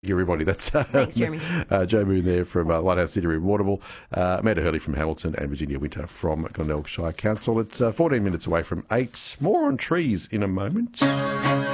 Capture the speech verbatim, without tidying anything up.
everybody. That's uh, Thanks, Jeremy. uh, Joe Moon there from uh, Lighthouse City in Waterville, uh, Amanda Hurley from Hamilton, and Virginia Winter from Glenelg Shire Council. It's uh, fourteen minutes away from eight. More on trees in a moment.